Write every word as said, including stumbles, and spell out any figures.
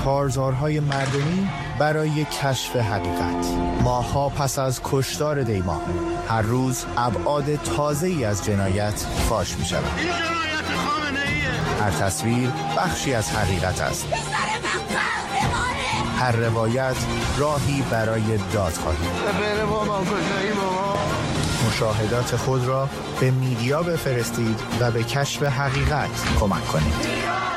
کارزارهای مردمی برای کشف حقیقت. ماه‌ها پس از کشتار دیما، هر روز ابعاد تازه‌ای از جنایت فاش می‌شود. این جنایت خامنه‌ایه. هر تصویر بخشی از حقیقت است. هر روایت راهی برای دادخواهی. مشاهدات خود را به میدیا بفرستید و به کشف حقیقت کمک کنید.